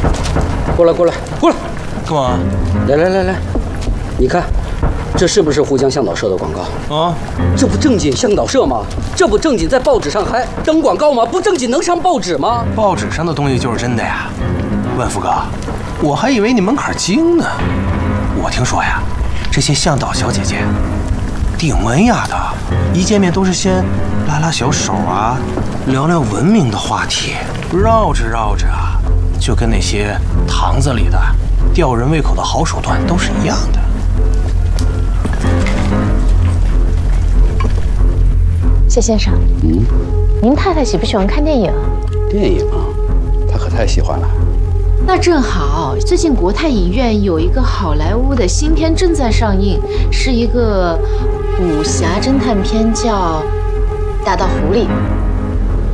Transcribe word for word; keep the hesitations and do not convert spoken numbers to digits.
过来，过来，过来， 干嘛？ 来来来来，你看，这是不是沪江向导社的广告啊？ 这不正经向导社吗？这不正经在报纸上还登广告吗？不正经能上报纸吗？ 报纸上的东西就是真的呀。万福哥，我还以为你门槛精呢。我听说呀，这些向导小姐姐挺文雅的，一见面都是先拉拉小手啊，聊聊文明的话题，绕着绕着啊，就跟那些堂子里的吊人胃口的好手段都是一样的。 谢先生， 嗯， 您太太喜不喜欢看电影？ 电影啊，她可太喜欢了。 那正好，最近国泰影院有一个好莱坞的新片正在上映，是一个武侠侦探片，叫《大盗狐狸》。